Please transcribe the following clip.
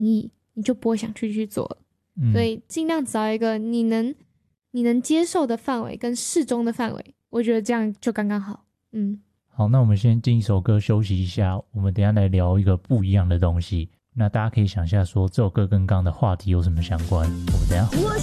你就不会想去做了。所以尽量找一个你能接受的范围跟适中的范围，我觉得这样就刚刚好。 好，那我们先进一首歌休息一下，我们等一下来聊一个不一样的东西。那大家可以想一下说这首歌跟刚刚的话题有什么相关，我们等一下